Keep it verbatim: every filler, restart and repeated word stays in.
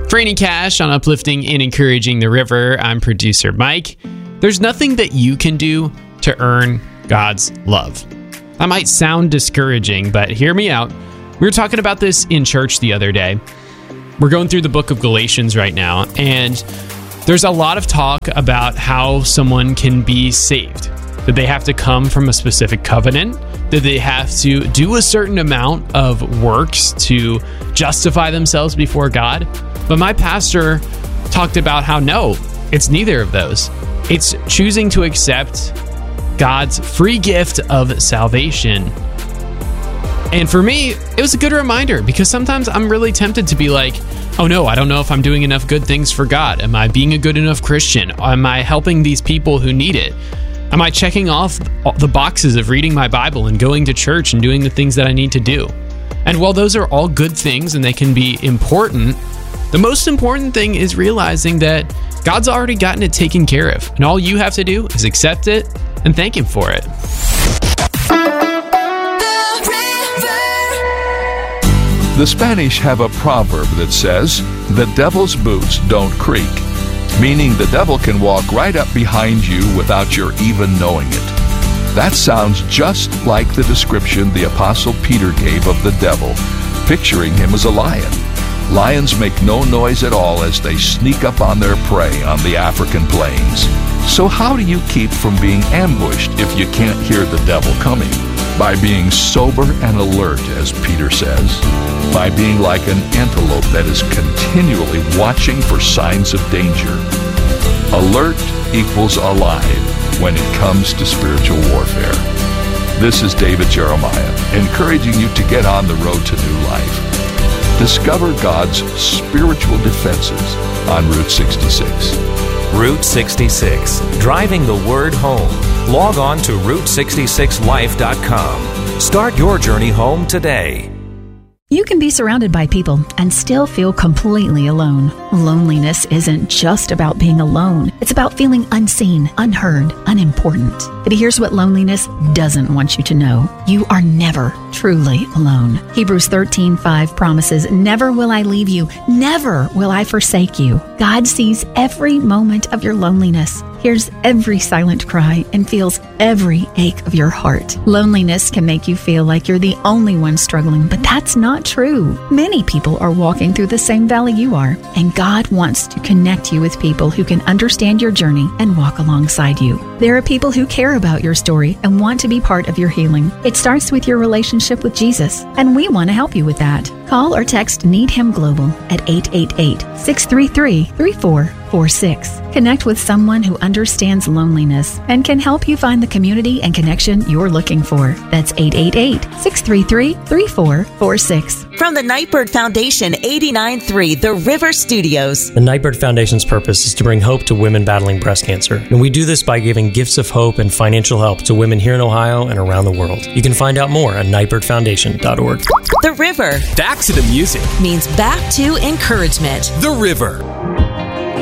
For Annie Cash on Uplifting and Encouraging the River, I'm producer Mike. There's nothing that you can do to earn God's love. That might sound discouraging, but hear me out. We were talking about this in church the other day. We're going through the book of Galatians right now, and there's a lot of talk about how someone can be saved. That they have to come from a specific covenant, that they have to do a certain amount of works to justify themselves before God. But my pastor talked about how no, it's neither of those. It's choosing to accept God's free gift of salvation. And for me, it was a good reminder because sometimes I'm really tempted to be like, oh no, I don't know if I'm doing enough good things for God. Am I being a good enough Christian? Am I helping these people who need it? Am I checking off the boxes of reading my Bible and going to church and doing the things that I need to do? And while those are all good things and they can be important, the most important thing is realizing that God's already gotten it taken care of. And all you have to do is accept it and thank Him for it. The Spanish have a proverb that says, "The devil's boots don't creak," meaning the devil can walk right up behind you without your even knowing it. That sounds just like the description the Apostle Peter gave of the devil, picturing him as a lion. Lions make no noise at all as they sneak up on their prey on the African plains. So how do you keep from being ambushed if you can't hear the devil coming? By being sober and alert, as Peter says. By being like an antelope that is continually watching for signs of danger. Alert equals alive when it comes to spiritual warfare. This is David Jeremiah, encouraging you to get on the road to new life. Discover God's spiritual defenses on Route sixty-six. Route sixty-six, driving the word home. Log on to route sixty-six life dot com. Start your journey home today. You can be surrounded by people and still feel completely alone. Loneliness isn't just about being alone. It's about feeling unseen, unheard, unimportant. But here's what loneliness doesn't want you to know. You are never truly alone. Hebrews thirteen five promises, "Never will I leave you. Never will I forsake you." God sees every moment of your loneliness, hears every silent cry, and feels every ache of your heart. Loneliness can make you feel like you're the only one struggling, but that's not true. Many people are walking through the same valley you are, and God wants to connect you with people who can understand your journey and walk alongside you. There are people who care about your story and want to be part of your healing. It starts with your relationship with Jesus, and we want to help you with that. Call or text Need Him Global at eight eight eight, six three three, three four four six. Connect with someone who understands loneliness and can help you find the community and connection you're looking for. That's eight eight eight, six three three, three four four six. From the Nightbird Foundation, eighty-nine point three, The River Studios. The Nightbird Foundation's purpose is to bring hope to women battling breast cancer. And we do this by giving gifts of hope and financial help to women here in Ohio and around the world. You can find out more at nightbird foundation dot org. The River. Back to the music. Means back to encouragement. The River.